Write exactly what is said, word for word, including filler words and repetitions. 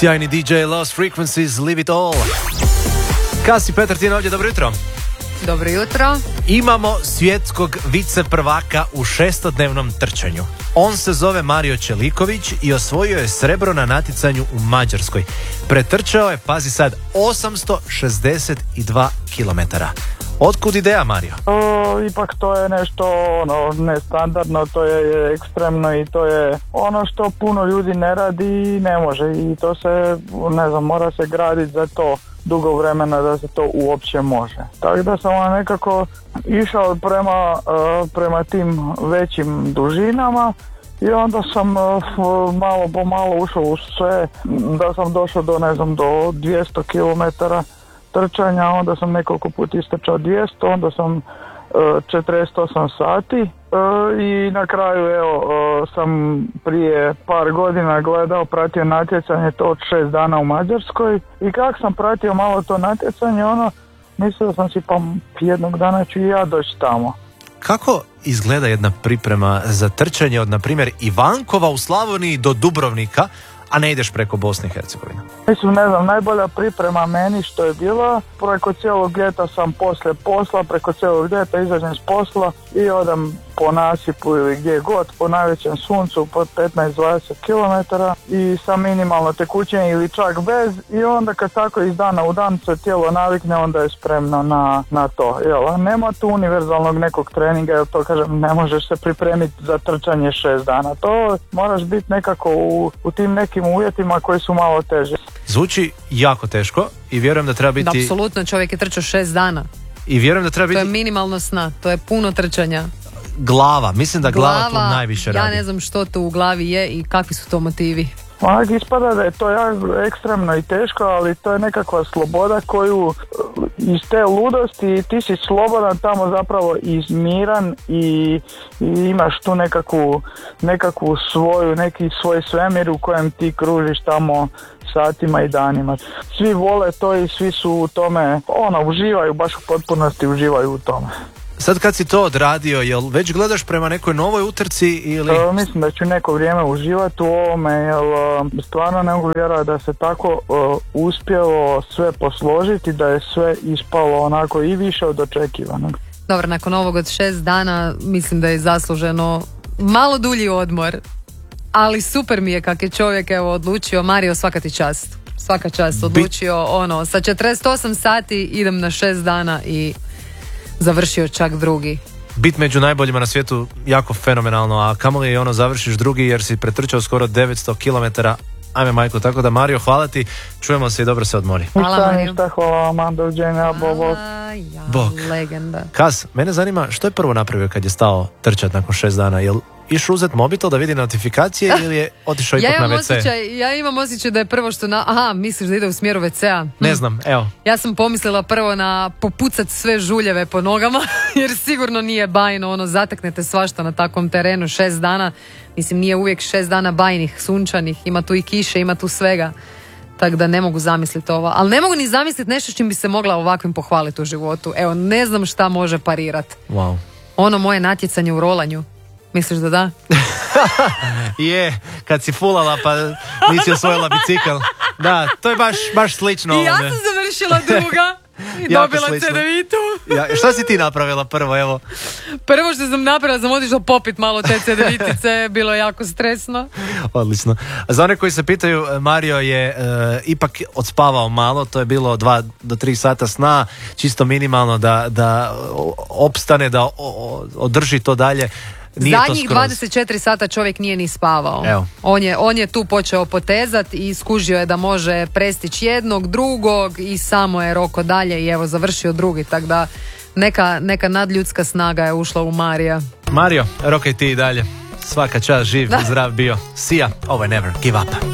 Sjajni D J Lost Frequencies, Leave It All. Kasi Petrtin ovdje, dobro jutro. Dobro jutro. Imamo svjetskog viceprvaka u šestodnevnom trčanju. On se zove Mario Čeliković i osvojio je srebro na natjecanju u Mađarskoj. Pretrčao je, pazi sad, osamsto šezdeset dva kilometara. Otkud ideja, Mario? O, ipak to je nešto ono, nestandardno, to je ekstremno i to je ono što puno ljudi ne radi i ne može. I to se, ne znam, mora se graditi za to dugo vremena da se to uopće može. Tako da sam nekako išao prema, uh, prema tim većim dužinama i onda sam uh, malo po malo ušao u sve, da sam došao do, ne znam, do dvjesto kilometara trčanja, onda sam nekoliko puta istrčao dvjesto, onda sam uh, četrdeset osam sati uh, i na kraju evo uh, sam prije par godina gledao, pratio natjecanje to od šest dana u Mađarskoj i kako sam pratio malo to natjecanje, ono, mislio sam si pa jednog dana ću i ja doći tamo. Kako izgleda jedna priprema za trčanje od, na primjer, Ivankova u Slavoniji do Dubrovnika, a ne ideš preko Bosne i Hercegovine? Mislim, ne znam, najbolja priprema meni što je bila, preko cijelog ljeta sam poslije posla, preko cijelog ljeta izađem s posla i odem po nasipu ili gdje god, po najvećem suncu, po petnaest do dvadeset kilometara i sa minimalno tekućenje ili čak bez, i onda kad tako iz dana u dan se tijelo navikne, onda je spremno na, na to. Jel, nema tu univerzalnog nekog treninga, jer to kažem, ne možeš se pripremiti za trčanje šest dana. To moraš biti nekako u, u tim nekim uvjetima koji su malo teži. Zvuči jako teško i vjerujem da treba biti... Apsolutno, čovjek je trčao šest dana. I vjerujem da treba biti... To je minimalno sna, to je puno trčanja. Glava, mislim da glava, glava tu najviše ja radi. Ja ne znam što to u glavi je i kakvi su to motivi. Onak ispada da je to jako ekstremno i teško, ali to je nekakva sloboda koju iz te ludosti ti si slobodan tamo zapravo izmiran i, i imaš tu nekakvu, nekakvu svoju, neki svoj svemir u kojem ti kružiš tamo satima i danima. Svi vole to i svi su u tome, ono, uživaju, baš u potpunosti uživaju u tome. Sad kad si to odradio, jel već gledaš prema nekoj novoj utrci ili... Uh, mislim da ću neko vrijeme uživati u ovome, jer uh, stvarno ne mogu vjerovati da se tako uh, uspjelo sve posložiti, da je sve ispalo onako i više od očekivanog. Dobro, nakon ovog od šest dana mislim da je zasluženo malo dulji odmor, ali super mi je kak je čovjek evo odlučio. Mario, svaka ti čast, svaka čast, odlučio ono, sa četrdeset osam sati idem na šest dana i završio čak drugi. Bit među najboljima na svijetu jako fenomenalno, a kamoli je ono završiš drugi jer si pretrčao skoro devetsto kilometara. Ajme majko, tako da Mario, hvala ti, čujemo se i dobro se odmori. Hvala Mario. Ništa, hvala vam, doviđenja, bog. Ja, bog. Legenda. Kaz, mene zanima što je prvo napravio kad je stao trčat nakon šest dana, jel išao uzeti mobitel da vidi notifikacije ili je otišao ipak ja na ve ce? Osjećaj, ja imam osjećaj da je prvo što na... Aha, misliš da ide u smjeru ve cea? Hm. Ne znam, evo. Ja sam pomislila prvo na popucat sve žuljeve po nogama, jer sigurno nije bajno, ono, zateknete svašta na takvom terenu šest dana. Mislim, nije uvijek šest dana bajnih, sunčanih, ima tu i kiše, ima tu svega. Tako da ne mogu zamisliti ovo. Ali ne mogu ni zamisliti nešto s čim bi se mogla ovakvim pohvaliti u životu. Evo, ne znam šta može parirati. Wow. Ono moje natjecanje u rolanju. Misliš da da? Je, kad si fulala pa nisi osvojila bicikl. Da, to je baš, baš slično. I ja ovome. sam završila druga i dobila cedevitu. Ja, šta si ti napravila prvo, evo? Prvo što sam napravila, sam otišla popit malo te cedevitice, bilo je jako stresno. Odlično. Za one koji se pitaju, Mario je e, ipak odspavao malo, to je bilo dva do tri sata sna, čisto minimalno da, da opstane, da o, o, održi to dalje. Nije zadnjih dvadeset četiri sata čovjek nije ni spavao. Evo. On je, on je tu počeo potezat i skužio je da može prestići jednog, drugog i samo je roko dalje i evo završio drugi, tako da neka, neka nadljudska snaga je ušla u Marija. Mario, rokaj ti i dalje. Svaka čast, živ i zdrav bio. See ya, ovo je Never Give Up.